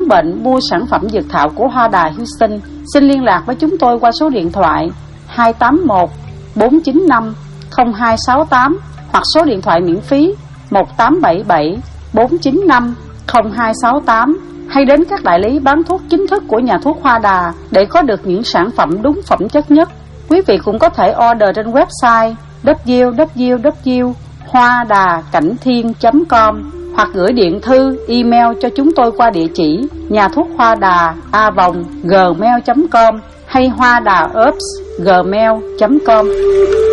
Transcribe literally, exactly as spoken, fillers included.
bệnh mua sản phẩm dược thảo của Hoa Đà Houston, xin liên lạc với chúng tôi qua số điện thoại hai tám một bốn chín năm không hai sáu tám hoặc số điện thoại miễn phí một tám bảy bảy bốn chín năm không hai sáu tám, hay đến các đại lý bán thuốc chính thức của nhà thuốc Hoa Đà để có được những sản phẩm đúng phẩm chất nhất. Quý vị cũng có thể order trên website w w w chấm hoa đà cảnh thiên chấm com hoặc gửi điện thư, email cho chúng tôi qua địa chỉ nhà thuốc Hoa Đà a vòng gmail chấm com hay hoa đà ops gmail chấm com.